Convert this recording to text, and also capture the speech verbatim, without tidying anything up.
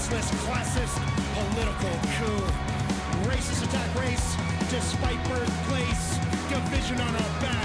useless, classist, political coup. Racist attack race, despite birthplace, division on our back,